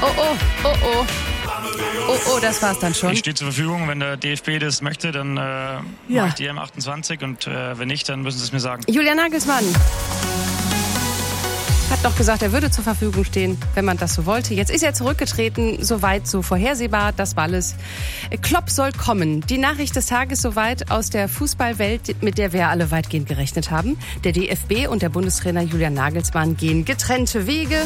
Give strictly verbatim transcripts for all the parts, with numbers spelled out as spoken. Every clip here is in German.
Oh, oh, oh, oh. Oh, oh, das war's dann schon. Ich stehe zur Verfügung, wenn der D F B das möchte, dann äh, ja. mache ich die E M achtundzwanzig und äh, wenn nicht, dann müssen sie es mir sagen. Julian Nagelsmann hat doch gesagt, er würde zur Verfügung stehen, wenn man das so wollte. Jetzt ist er zurückgetreten, soweit so vorhersehbar, das war alles. Klopp soll kommen. Die Nachricht des Tages soweit aus der Fußballwelt, mit der wir alle weitgehend gerechnet haben. Der D F B und der Bundestrainer Julian Nagelsmann gehen getrennte Wege.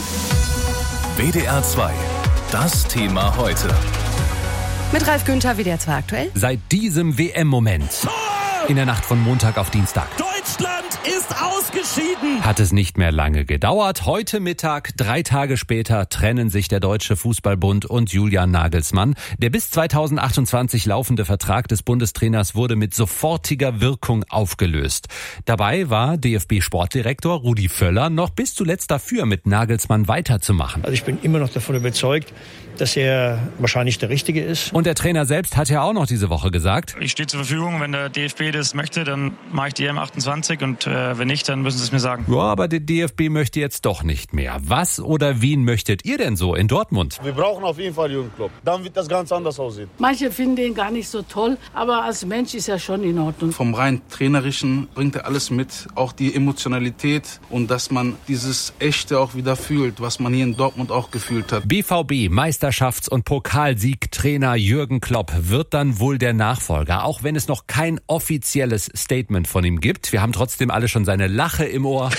W D R zwei, das Thema heute. Mit Ralf Günther, W D R zwei aktuell. Seit diesem W M-Moment, in der Nacht von Montag auf Dienstag, Deutschland ist ausgeschieden. hat es nicht mehr lange gedauert. Heute Mittag, drei Tage später, trennen sich der Deutsche Fußballbund und Julian Nagelsmann. Der bis zweitausendachtundzwanzig laufende Vertrag des Bundestrainers wurde mit sofortiger Wirkung aufgelöst. Dabei war D F B-Sportdirektor Rudi Völler noch bis zuletzt dafür, mit Nagelsmann weiterzumachen. Also ich bin immer noch davon überzeugt, dass er wahrscheinlich der Richtige ist. Und der Trainer selbst hat ja auch noch diese Woche gesagt: Ich stehe zur Verfügung, wenn der D F B das möchte, dann mache ich die E M achtundzwanzig und äh, wenn nicht, dann müssen sie es mir sagen. Ja, aber der D F B möchte jetzt doch nicht mehr. Was oder wen möchtet ihr denn so in Dortmund? Wir brauchen auf jeden Fall Jürgen Klopp. Dann wird das ganz anders aussehen. Manche finden ihn gar nicht so toll, aber als Mensch ist er schon in Ordnung. Vom rein Trainerischen bringt er alles mit, auch die Emotionalität und dass man dieses Echte auch wieder fühlt, was man hier in Dortmund auch gefühlt hat. B V B Meisterschafts- und Pokalsiegtrainer Jürgen Klopp wird dann wohl der Nachfolger, auch wenn es noch kein offizielles Statement von ihm gibt. Wir haben trotzdem alle schon seine Lache im Ohr.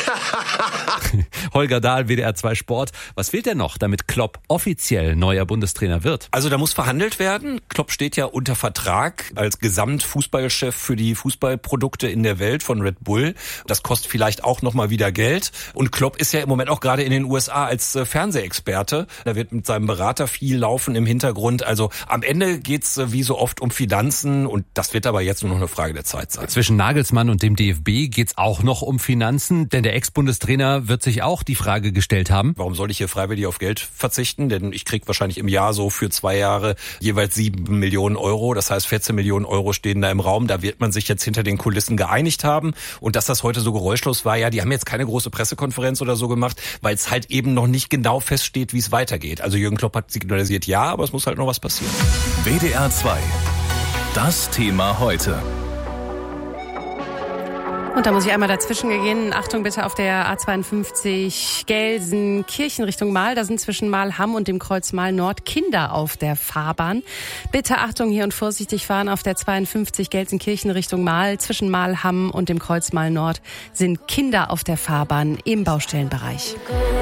Holger Dahl, W D R zwei Sport. Was fehlt denn noch, damit Klopp offiziell neuer Bundestrainer wird? Also da muss verhandelt werden. Klopp steht ja unter Vertrag als Gesamtfußballchef für die Fußballprodukte in der Welt von Red Bull. Das kostet vielleicht auch nochmal wieder Geld. Und Klopp ist ja im Moment auch gerade in den U S A als äh, Fernsehexperte. Da wird mit seinem Berater viel laufen im Hintergrund. Also am Ende geht's äh, wie so oft um Finanzen und das wird aber jetzt nur noch eine Frage der Zeit sein. Zwischen Nagelsmann und dem D F B geht's auch noch um Finanzen, denn der Ex-Bundestrainer wird sich auch die Frage gestellt haben: Warum soll ich hier freiwillig auf Geld verzichten? Denn ich krieg wahrscheinlich im Jahr so für zwei Jahre jeweils sieben Millionen Euro. Das heißt, vierzehn Millionen Euro stehen da im Raum. Da wird man sich jetzt hinter den Kulissen geeinigt haben. Und dass das heute so geräuschlos war, ja, die haben jetzt keine große Pressekonferenz oder so gemacht, weil es halt eben noch nicht genau feststeht, wie es weitergeht. Also Jürgen Klopp hat signalisiert, ja, aber es muss halt noch was passieren. W D R zwei, das Thema heute. Und da muss ich einmal dazwischen gehen. Achtung bitte auf der A zweiundfünfzig Gelsenkirchen Richtung Mahl. Da sind zwischen Mahlham und dem Kreuz Mahl Nord Kinder auf der Fahrbahn. Bitte Achtung hier und vorsichtig fahren auf der zweiundfünfzig Gelsenkirchen Richtung Mahl. Zwischen Mahlham und dem Kreuz Mahl Nord sind Kinder auf der Fahrbahn im Baustellenbereich.